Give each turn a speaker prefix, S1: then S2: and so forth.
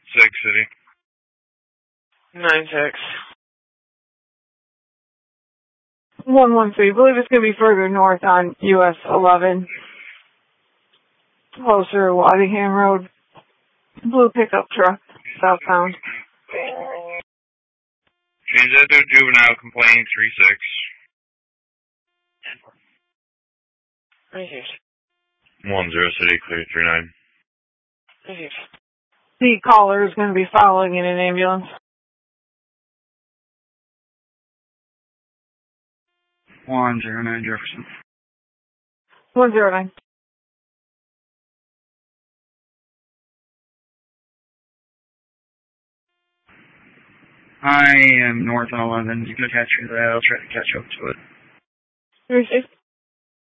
S1: 6 City.
S2: 9-6.
S3: 113. I believe it's going to be further north on US 11. Closer to Waddingham Road. Blue pickup truck, southbound.
S1: Change that to juvenile complaint 3-6. 10 City, clear 3-9.
S3: The caller is going to be following in an ambulance.
S4: 109 Jefferson.
S3: 109.
S4: I am north on 11. You can attach me to that. I'll try to catch up to it.
S3: 36.